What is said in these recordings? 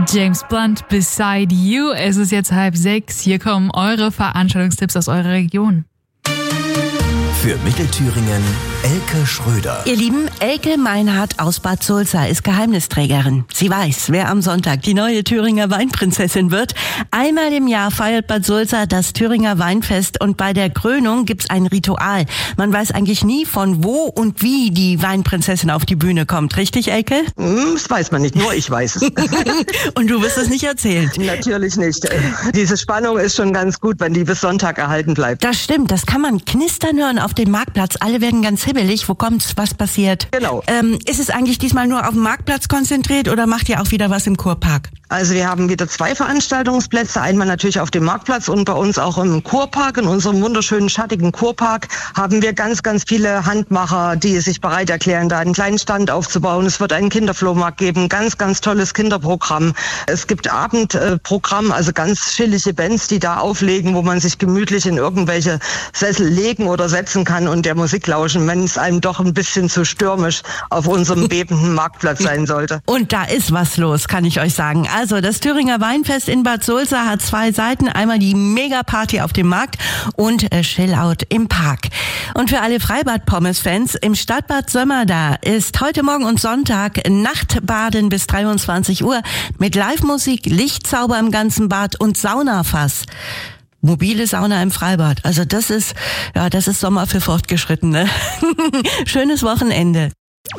James Blunt, Beside You. Es ist jetzt 5:30. Hier kommen eure Veranstaltungstipps aus eurer Region. Für Mittelthüringen Elke Schröder. Ihr Lieben, Elke Meinhardt aus Bad Sulza ist Geheimnisträgerin. Sie weiß, wer am Sonntag die neue Thüringer Weinprinzessin wird. Einmal im Jahr feiert Bad Sulza das Thüringer Weinfest und bei der Krönung gibt's ein Ritual. Man weiß eigentlich nie, von wo und wie die Weinprinzessin auf die Bühne kommt. Richtig, Elke? Das weiß man nicht, nur ich weiß es. Und du wirst es nicht erzählen? Natürlich nicht. Diese Spannung ist schon ganz gut, wenn die bis Sonntag erhalten bleibt. Das stimmt, das kann man knistern hören auf dem Marktplatz. Alle werden ganz hibbelig. Wo kommt's? Was passiert? Genau. Ist es eigentlich diesmal nur auf dem Marktplatz konzentriert oder macht ihr auch wieder was im Kurpark? Also wir haben wieder 2 Veranstaltungsplätze. Einmal natürlich auf dem Marktplatz und bei uns auch im Kurpark. In unserem wunderschönen, schattigen Kurpark haben wir ganz, ganz viele Handmacher, die sich bereit erklären, da einen kleinen Stand aufzubauen. Es wird einen Kinderflohmarkt geben. Ganz, ganz tolles Kinderprogramm. Es gibt Abendprogramm, also ganz chillige Bands, die da auflegen, wo man sich gemütlich in irgendwelche Sessel legen oder setzen kann und der Musik lauschen, wenn es einem doch ein bisschen zu stürmisch auf unserem bebenden Marktplatz sein sollte. Und da ist was los, kann ich euch sagen. Also das Thüringer Weinfest in Bad Sulza hat 2 Seiten. Einmal die Mega-Party auf dem Markt und Chillout im Park. Und für alle Freibad-Pommes-Fans im Stadtbad Sömmerda ist heute Morgen und Sonntag Nachtbaden bis 23 Uhr mit Live-Musik, Lichtzauber im ganzen Bad und Saunafass. Mobile Sauna im Freibad. Also das ist Sommer für Fortgeschrittene. Schönes Wochenende.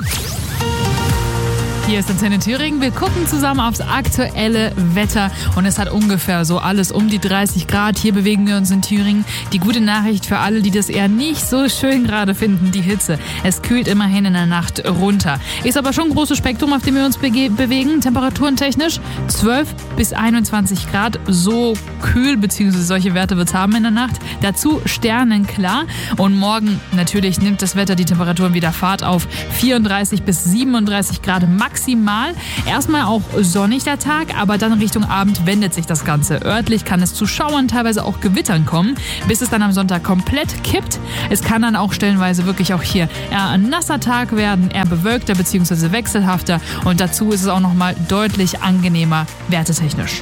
Hier ist Antenne Thüringen. Wir gucken zusammen aufs aktuelle Wetter und es hat ungefähr so alles um die 30 Grad. Hier bewegen wir uns in Thüringen. Die gute Nachricht für alle, die das eher nicht so schön gerade finden, die Hitze. Es kühlt immerhin in der Nacht runter. Ist aber schon ein großes Spektrum, auf dem wir uns bewegen. Temperatурentechnisch 12 bis 21 Grad. So kühl, beziehungsweise solche Werte wird es haben in der Nacht. Dazu sternenklar. Und morgen natürlich nimmt das Wetter die Temperaturen wieder Fahrt auf. 34 bis 37 Grad maximal. Erstmal auch sonnig der Tag, aber dann Richtung Abend wendet sich das Ganze. Örtlich kann es zu Schauern, teilweise auch Gewittern kommen, bis es dann am Sonntag komplett kippt. Es kann dann auch stellenweise wirklich auch hier eher ein nasser Tag werden, eher bewölkter bzw. wechselhafter und dazu ist es auch nochmal deutlich angenehmer wertetechnisch.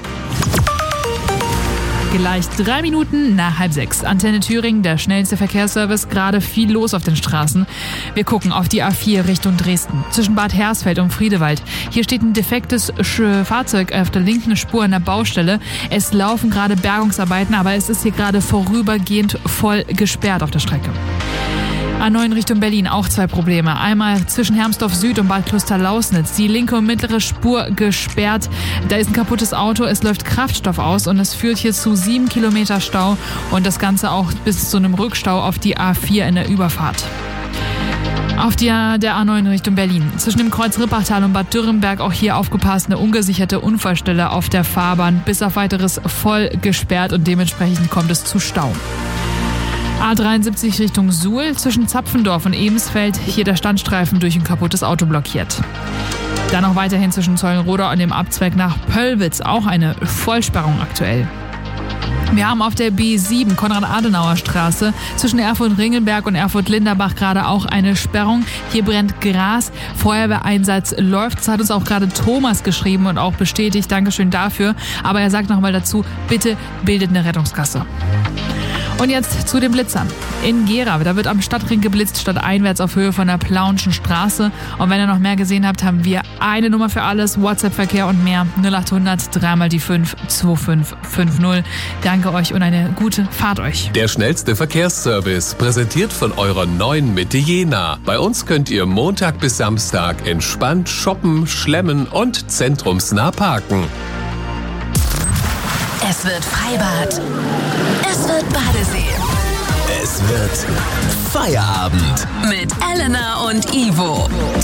Gleich 3 Minuten nach 5:30. Antenne Thüringen, der schnellste Verkehrsservice, gerade viel los auf den Straßen. Wir gucken auf die A4 Richtung Dresden, zwischen Bad Hersfeld und Friedewald. Hier steht ein defektes Fahrzeug auf der linken Spur an der Baustelle. Es laufen gerade Bergungsarbeiten, aber es ist hier gerade vorübergehend voll gesperrt auf der Strecke. A9 Richtung Berlin, auch 2 Probleme. Einmal zwischen Hermsdorf Süd und Bad Kloster-Lausnitz. Die linke und mittlere Spur gesperrt. Da ist ein kaputtes Auto, es läuft Kraftstoff aus und es führt hier zu 7 Kilometer Stau. Und das Ganze auch bis zu einem Rückstau auf die A4 in der Überfahrt. Auf der A9 Richtung Berlin. Zwischen dem Kreuz Rippachtal und Bad Dürrenberg auch hier aufgepasst, eine ungesicherte Unfallstelle auf der Fahrbahn. Bis auf weiteres voll gesperrt und dementsprechend kommt es zu Stau. A73 Richtung Suhl, zwischen Zapfendorf und Ebensfeld, hier der Standstreifen durch ein kaputtes Auto blockiert. Dann noch weiterhin zwischen Zeulenroda und dem Abzweig nach Pöllwitz, auch eine Vollsperrung aktuell. Wir haben auf der B7 Konrad-Adenauer-Straße zwischen Erfurt-Ringelberg und Erfurt-Linderbach gerade auch eine Sperrung. Hier brennt Gras, Feuerwehreinsatz läuft. Das hat uns auch gerade Thomas geschrieben und auch bestätigt. Dankeschön dafür. Aber er sagt nochmal dazu, bitte bildet eine Rettungskasse. Und jetzt zu den Blitzern. In Gera, da wird am Stadtring geblitzt, stadteinwärts auf Höhe von der Plaunschen Straße. Und wenn ihr noch mehr gesehen habt, haben wir eine Nummer für alles, WhatsApp-Verkehr und mehr. 0800 3 die 5 2550. Danke euch und eine gute Fahrt euch. Der schnellste Verkehrsservice, präsentiert von eurer neuen Mitte Jena. Bei uns könnt ihr Montag bis Samstag entspannt shoppen, schlemmen und zentrumsnah parken. Es wird Freibad. Es wird Badesee. Es wird Feierabend. Mit Elena und Ivo.